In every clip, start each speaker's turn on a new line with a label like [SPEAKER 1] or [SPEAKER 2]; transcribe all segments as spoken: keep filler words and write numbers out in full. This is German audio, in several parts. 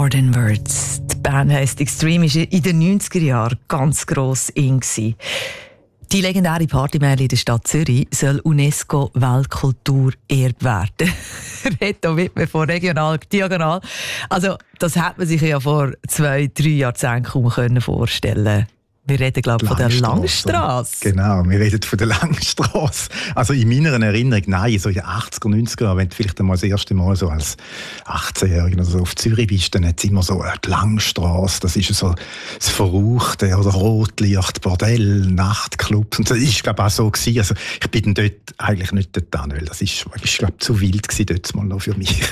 [SPEAKER 1] Garden Words. Die Band heisst Extreme, war in den neunziger Jahren ganz gross in. Die legendäre Partymeile in der Stadt Zürich soll UNESCO-Weltkulturerbe werden. Reto Wittmer von Regional Diagonal. Also, das hätte man sich ja vor zwei, drei Jahrzehnten kaum vorstellen können. Wir reden, glaube ich, von der Langstrasse.
[SPEAKER 2] Genau, wir reden von der Langstrasse. Also in meiner Erinnerung, nein, so in den achtziger, neunziger Jahren, wenn du vielleicht einmal das erste Mal so als achtzehnjähriger oder so auf Zürich bist, dann hat es immer so die Langstrasse, das ist so das Verrauchte oder Rotlicht, Bordell, Nachtclubs. Und das war, glaube ich, auch so gewesen. Also ich bin dort eigentlich nicht dort hin, weil das ist, ist glaube ich, zu wild gewesen dort mal noch für mich.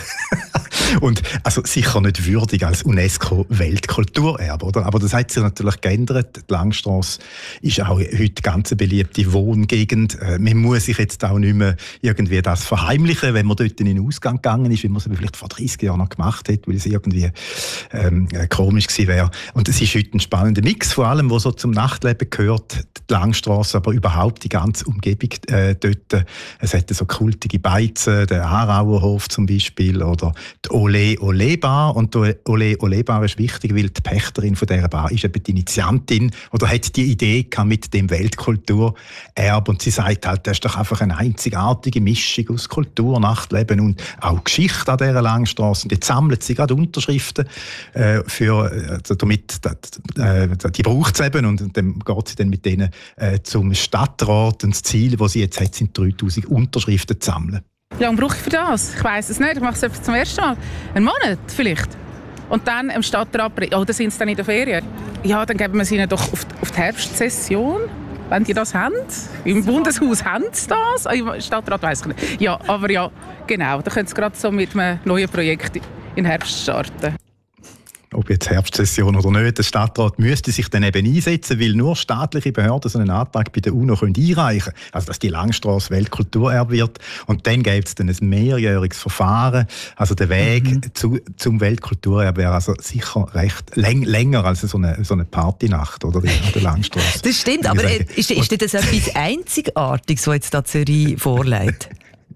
[SPEAKER 2] Und also sicher nicht würdig als UNESCO-Weltkulturerbe, oder? Aber das hat sich natürlich geändert. Die Langstrasse ist auch heute ganz eine beliebte Wohngegend. Man muss sich jetzt auch nicht mehr irgendwie das verheimlichen, wenn man dort in den Ausgang gegangen ist, wie man es vielleicht vor dreißig Jahren noch gemacht hat, weil es irgendwie ähm, komisch gewesen wäre. Und es ist heute ein spannender Mix, vor allem, was so zum Nachtleben gehört. Die Langstrasse, aber überhaupt die ganze Umgebung äh, dort. Es hat so kultige Beizen, der Aarauer Hof zum Beispiel, oder die Ole Ole Bar. Und die Ole Ole Bar ist wichtig, weil die Pächterin von dieser Bar ist eben die Initiantin oder hat die Idee gehabt mit dem Weltkulturerbe. Und sie sagt halt, das ist doch einfach eine einzigartige Mischung aus Kultur, Nachtleben und auch Geschichte an dieser Langstrasse. Und jetzt sammelt sie gerade Unterschriften äh, für, äh, damit äh, die braucht es eben. Und dann geht sie dann mit denen äh, zum Stadtrat. Und das Ziel, das sie jetzt hat, sind dreitausend Unterschriften zu sammeln.
[SPEAKER 3] Wie lange brauche ich für das? Ich weiss es nicht. Ich mache es zum ersten Mal. Einen Monat vielleicht. Und dann im Stadtrat, oh, da sind sie dann in der Ferien. Ja, dann geben wir sie ihnen doch auf die, auf die Herbstsession, wenn die das haben. Im Bundeshaus haben sie das. Im Stadtrat weiss ich nicht. Ja, aber ja, genau. Da können sie gerade so mit einem neuen Projekt in den Herbst starten.
[SPEAKER 2] Ob jetzt Herbstsession oder nicht, der Stadtrat müsste sich dann eben einsetzen, weil nur staatliche Behörden so einen Antrag bei der UNO können einreichen können. Also, dass die Langstrasse Weltkulturerbe wird. Und dann gäbe es dann ein mehrjähriges Verfahren. Also, der Weg mhm. zu, zum Weltkulturerbe wäre also sicher recht läng, länger als so eine, so eine Partynacht, oder? Die, der Langstrasse.
[SPEAKER 1] Das stimmt, aber ist, ist das etwas Einzigartiges, was jetzt da Zürich vorlegt?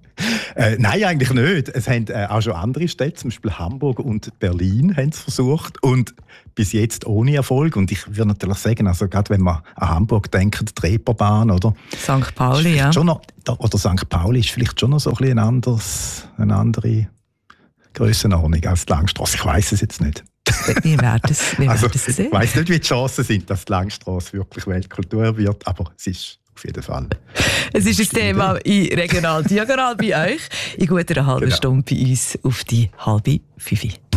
[SPEAKER 2] Äh, nein, eigentlich nicht. Es haben äh, auch schon andere Städte, zum Beispiel Hamburg und Berlin, haben es versucht und bis jetzt ohne Erfolg. Und ich würde natürlich sagen, also gerade wenn man an Hamburg denkt, die Reeperbahn oder
[SPEAKER 1] Sankt Pauli, ja.
[SPEAKER 2] Schon noch, oder Sankt Pauli ist vielleicht schon noch so ein bisschen ein anderes, eine andere Grössenordnung als die Langstrasse. Ich weiss es jetzt nicht.
[SPEAKER 1] Wir werden es, wir
[SPEAKER 2] also,
[SPEAKER 1] werden es sehen.
[SPEAKER 2] Ich weiss nicht, wie die Chancen sind, dass die Langstrasse wirklich Weltkultur wird, aber es ist auf jeden Fall.
[SPEAKER 1] Es ist ein Thema in Regional Diagonal bei euch. In gut einer halben genau. Stunde bei uns auf die halbe Fünfe.